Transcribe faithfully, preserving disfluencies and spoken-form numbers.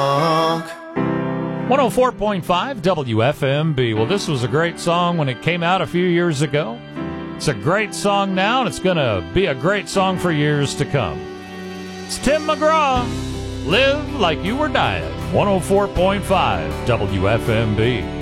one oh four point five W F M B. Well, this was a great song when it came out a few years ago. It's a great song now, and it's going to be a great song for years to come. It's Tim McGraw, Live Like You Were Dying, one oh four point five W F M B.